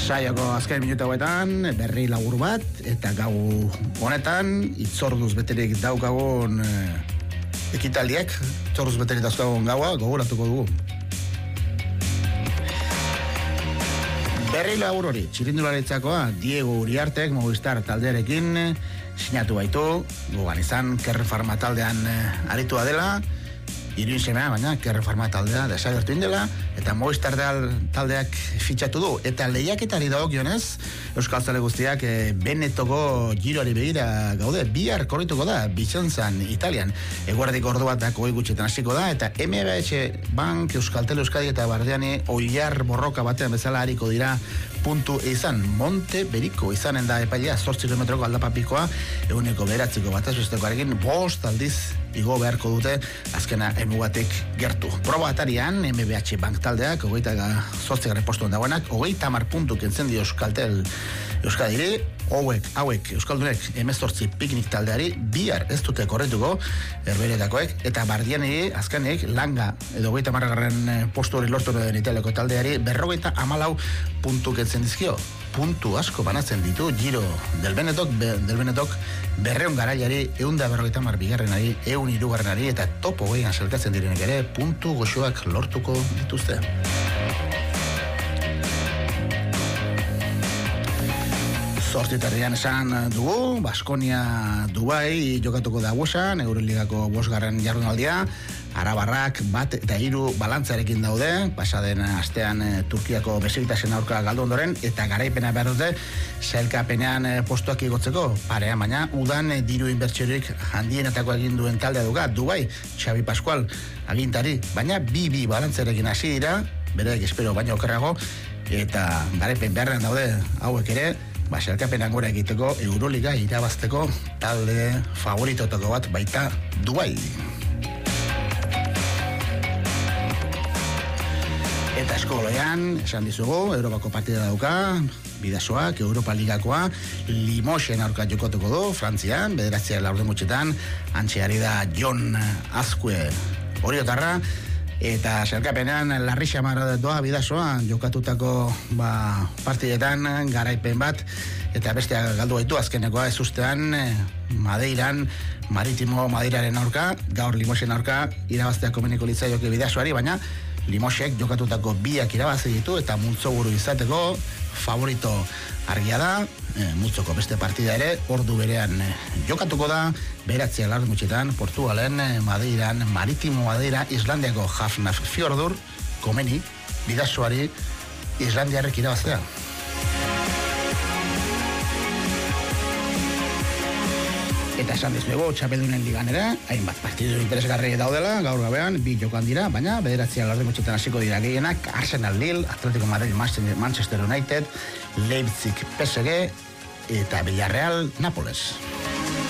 Saioko azken minutu hauetan, berri labur bat, eta gau honetan, itzorduz beterik daukagun ekitaldiek, itzorduz beterik dauzkagun gaua, gogoratuko dugu. Berri labur hori, txirindularitzakoa, Diego Uriartek Movistar taldearekin sinatu baitu, gugan izan, Kerren Pharma taldean aritua dela, Iruin semea, baina Kerren Pharma taldea desagertu indela, eta Movistar taldeak fitxatu du. Eta lehiaketari dagokionez, Euskal Zale guztiak Benetoko giroari begira gaude, bihar korrituko da, Bizantzan, Italian. Eguerdik ordu bat dako gutxetan hasiko da, eta MBH Bank, Euskaltel Euskadi eta Bardiani oilar borroka batean bezala hariko dira puntu izan. Monte Beriko izanen da epailea, 8 kilometroko aldapapikoa, 9.9 batazbestekoarekin 5 aldiz igo beharko dute azkena emugatik gertu. Proba atarian, MBH Bank taldeak, 28 postuan dagoenak, 30 puntu kentzen dio Euskaltel Euskadiri, hauek Euskaldunek 18 piknik taldeari, bihar ez dute korretuko, erberetakoek, eta Bardiani azkenik langa, edo 30 postu hori lortu den Italiako taldeari, 54 puntu kentzen dizkio. Puntu asko banatzen ditu Giro del Benetok 200 garaiari, 150 bigarrenari, 100 hirugarrenari eta top 20 salkatzen direnek ere puntu goxoak lortuko dituzte. Zortzitarrian esan dugu, Baskonia Dubai jokatuko da guesan, Euroligako 5. jardunaldia, Arabarrak 1 eta 3 balantzarekin daude, pasaden astean Turkiako Besiktasen aurka galdu ondoren, eta garaipena behar dute, sailkapenean postuak igotzeko, parean baina, udan diru inbertsiorik handienetako egin duen taldea duga, Dubai, Xabi Pascual agintari, baina 2 balantzarekin hasi dira, berek espero baina okerrago, eta garaipen beharren daude hauek ere, sailkapenean gora egiteko, Euroliga irabazteko talde favoritotako bat baita Dubai. Eta eskoloian, esan dizugu, Europako partida dauka, Bidasoak, Europa Ligakoa, Limoxen aurka jokatuko du, Frantzian, 9:00 antxeari da Jon Azkue Oriotarra, eta sailkapenean Larri Xamar doa Bidasoa jokatutako partidetan garaipen bat, eta bestea galdu baitu azkenekoa ez ustean Madeiran, Maritimo Madeiraren aurka, gaur Limoxen aurka irabaztea komeniko litzaioke Bidasoari, baina Limoxek jokatutako 2 irabazi ditu eta multzo buru izateko favorito argia da, multzoko beste partida ere, ordu berean jokatuko da, 9:00 Portugalen, Madeiran, Maritimo Madeira, Islandiako Hafnarfjordur, komeni, Bidasoari, Islandiarrek irabaztea. Eta esan dizuegu, txapeldunen ligan ere, hainbat partidu interesgarri daudela, gaur gabean, 2 jokan dira, baina 9:00 hasiko dira gehienak, Arsenal Lille, Atletico Madrid Manchester United, Leipzig PSG eta Villarreal Nápoles.